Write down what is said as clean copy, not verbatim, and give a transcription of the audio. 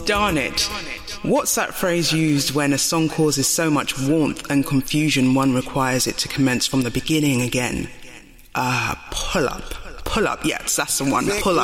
darn it. What's that phrase used when a song causes so much warmth and confusion one requires it to commence from the beginning again? Pull up. Pull up, yes, that's the one. Pull up.